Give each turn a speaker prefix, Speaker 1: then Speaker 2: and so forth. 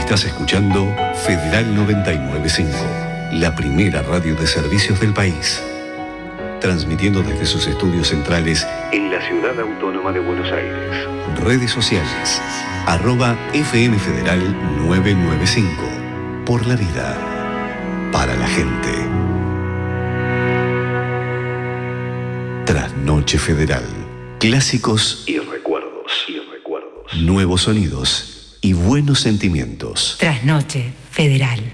Speaker 1: Estás escuchando Federal 995, la primera radio de servicios del país. Transmitiendo desde sus estudios centrales en la Ciudad Autónoma de Buenos Aires. Redes sociales, @FM Federal 995. Por la vida, para la gente. Trasnoche Federal. Clásicos y recuerdos. Nuevos sonidos y buenos sentimientos.
Speaker 2: Trasnoche Federal.